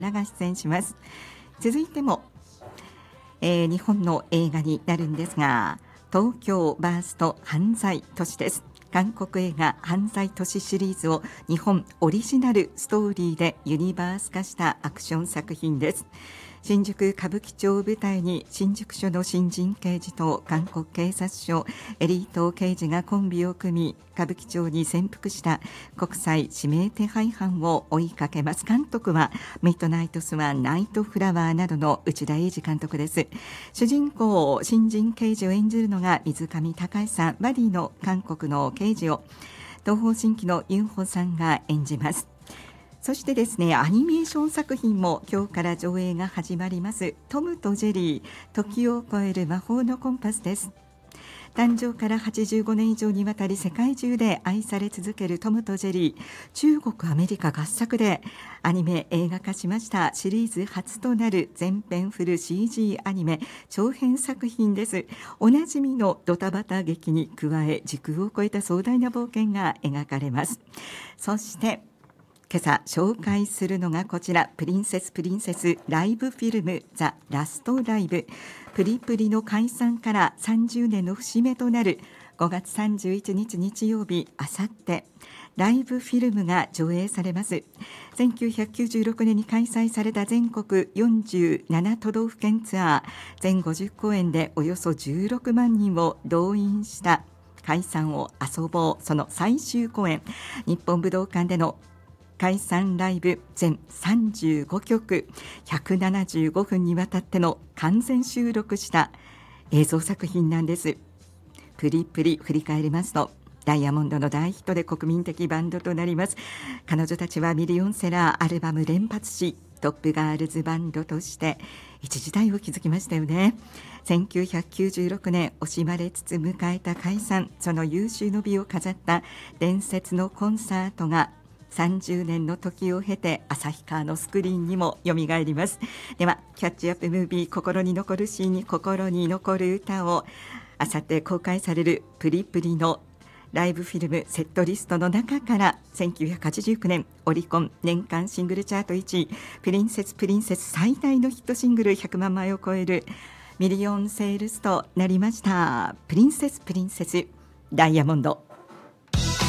らが出演します。続いても、日本の映画になるんですが、東京バースト犯罪都市です。韓国映画犯罪都市シリーズを日本オリジナルストーリーでユニバース化したアクション作品です。新宿歌舞伎町を舞台に新宿署の新人刑事と韓国警察署エリート刑事がコンビを組み、歌舞伎町に潜伏した国際指名手配犯を追いかけます。監督はミッドナイトスワン、ナイトフラワーなどの内田英二監督です。主人公新人刑事を演じるのが水上孝さん、バディの韓国の刑事を東方神起のユンホさんが演じます。そしてですね、アニメーション作品も今日から上映が始まります。トムとジェリー、時を超える魔法のコンパスです。誕生から85年以上にわたり世界中で愛され続けるトムとジェリー、中国アメリカ合作でアニメ映画化しました。シリーズ初となる全編フル CG アニメ長編作品です。おなじみのドタバタ劇に加え、時空を超えた壮大な冒険が描かれます。そして今朝紹介するのがこちら、プリンセスライブフィルムザラストライブ。プリプリの解散から30年の節目となる5月31日日曜日、あさってライブフィルムが上映されます。1996年に開催された全国47都道府県ツアー全50公演でおよそ16万人を動員した解散を遊ぼう、その最終公演、日本武道館での解散ライブ全35曲175分にわたっての完全収録した映像作品なんです。プリプリ振り返りますと、ダイヤモンドの大ヒットで国民的バンドとなります。彼女たちはミリオンセラーアルバム連発し、トップガールズバンドとして一時代を築きましたよね。1996年惜しまれつつ迎えた解散、その有終の美を飾った伝説のコンサートが30年の時を経て旭川のスクリーンにもよみがえります。ではキャッチアップムービー、心に残るシーンに心に残る歌を、あさって公開されるプリプリのライブフィルムセットリストの中から1989年オリコン年間シングルチャート1位、プリンセス最大のヒットシングル100万枚を超えるミリオンセールスとなりました。プリンセスダイヤモンド。